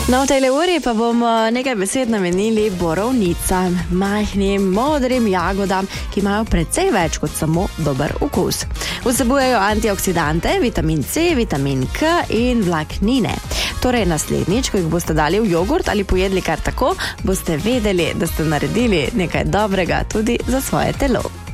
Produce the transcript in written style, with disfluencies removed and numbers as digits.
No, v tej uri pa bomo nekaj besed namenili borovnicam, majhnim, modrim jagodam, ki imajo precej več kot samo dober okus. Vsebujejo antioksidante, vitamin C, vitamin K in vlaknine. Torej naslednjič, ko jih boste dali v jogurt ali pojedli kar tako, boste vedeli, da ste naredili nekaj dobrega tudi za svoje telo.